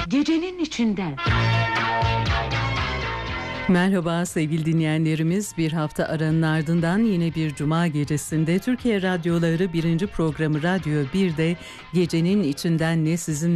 Gecenin içinden. Merhaba sevgili dinleyenlerimiz, bir hafta aranın ardından yine bir cuma gecesinde Türkiye Radyoları 1. programı Radyo 1'de Gecenin içinden ne sizin